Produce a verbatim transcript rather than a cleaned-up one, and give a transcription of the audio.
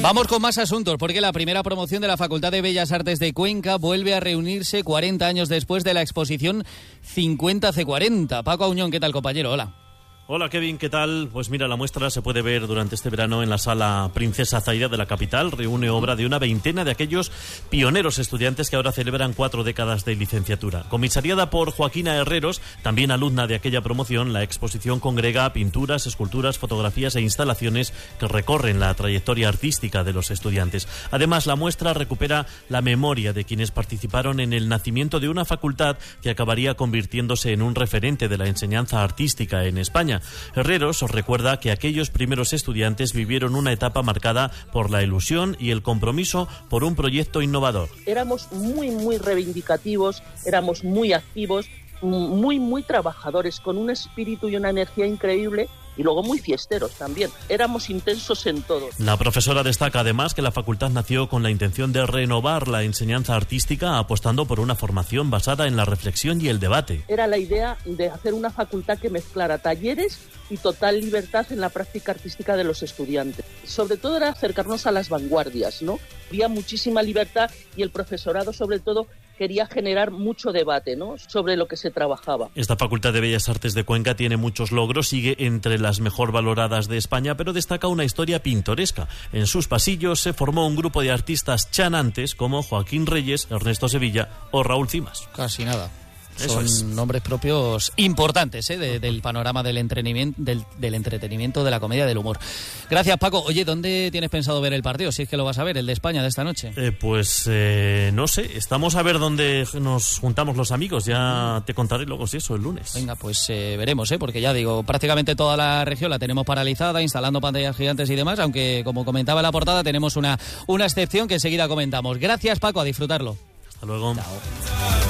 Vamos con más asuntos, porque la primera promoción de la Facultad de Bellas Artes de Cuenca vuelve a reunirse cuarenta años después de la exposición cincuenta ce cuarenta. Paco Auñón, ¿qué tal, compañero? Hola. Hola Kevin, ¿qué tal? Pues mira, la muestra se puede ver durante este verano en la Sala Princesa Zaida de la capital. Reúne obra de una veintena de aquellos pioneros estudiantes que ahora celebran cuatro décadas de licenciatura. Comisariada por Joaquina Herreros, también alumna de aquella promoción, la exposición congrega pinturas, esculturas, fotografías e instalaciones que recorren la trayectoria artística de los estudiantes. Además, la muestra recupera la memoria de quienes participaron en el nacimiento de una facultad que acabaría convirtiéndose en un referente de la enseñanza artística en España. Herreros os recuerda que aquellos primeros estudiantes vivieron una etapa marcada por la ilusión y el compromiso por un proyecto innovador. Éramos muy, muy reivindicativos, éramos muy activos, muy, muy trabajadores, con un espíritu y una energía increíble. Y luego muy fiesteros también. Éramos intensos en todo. La profesora destaca además que la facultad nació con la intención de renovar la enseñanza artística, apostando por una formación basada en la reflexión y el debate. Era la idea de hacer una facultad que mezclara talleres y total libertad en la práctica artística de los estudiantes. Sobre todo era acercarnos a las vanguardias, ¿no? Había muchísima libertad y el profesorado, sobre todo, quería generar mucho debate, ¿no?, sobre lo que se trabajaba. Esta Facultad de Bellas Artes de Cuenca tiene muchos logros, sigue entre las mejor valoradas de España, pero destaca una historia pintoresca. En sus pasillos se formó un grupo de artistas chanantes como Joaquín Reyes, Ernesto Sevilla o Raúl Cimas. Casi nada. Eso Son es. nombres propios importantes ¿eh? de, del panorama del entretenimiento, del, del entretenimiento, de la comedia, del humor. Gracias, Paco. Oye, ¿dónde tienes pensado ver el partido? Si es que lo vas a ver, el de España de esta noche. Eh, pues eh, no sé, estamos a ver dónde nos juntamos los amigos. Ya te contaré luego si eso el lunes. Venga, pues eh, veremos, ¿eh? Porque ya digo, prácticamente toda la región la tenemos paralizada, instalando pantallas gigantes y demás, aunque como comentaba en la portada tenemos una, una excepción que enseguida comentamos. Gracias, Paco, a disfrutarlo. Hasta luego. Chao.